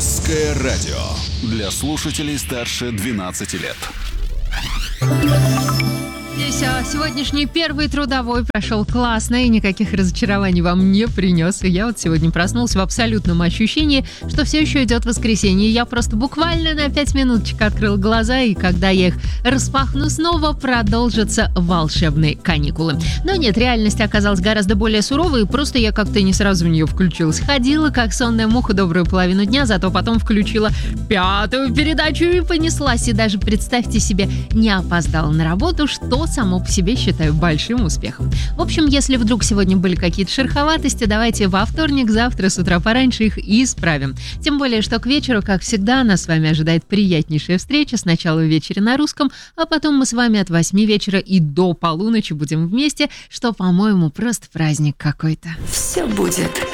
Русское радио для слушателей старше 12 лет. Сегодняшний первый трудовой прошел классно и никаких разочарований вам не принес. И я вот сегодня проснулась в абсолютном ощущении, что все еще идет воскресенье. Я просто буквально на 5 минуточек открыла глаза, и когда я их распахну снова, продолжатся волшебные каникулы. Но нет, реальность оказалась гораздо более суровой, и просто я как-то не сразу в нее включилась. Ходила как сонная муха добрую половину дня, зато потом включила 5-ю передачу и понеслась. И даже, представьте себе, не опоздала на работу, что само по себе считаю большим успехом. В общем, если вдруг сегодня были какие-то шероховатости, давайте во вторник, завтра с утра пораньше их и исправим. Тем более, что к вечеру, как всегда, нас с вами ожидает приятнейшая встреча. Сначала в вечере на русском, а потом мы с вами от 8 вечера и до полуночи будем вместе, что, по-моему, просто праздник какой-то. Все будет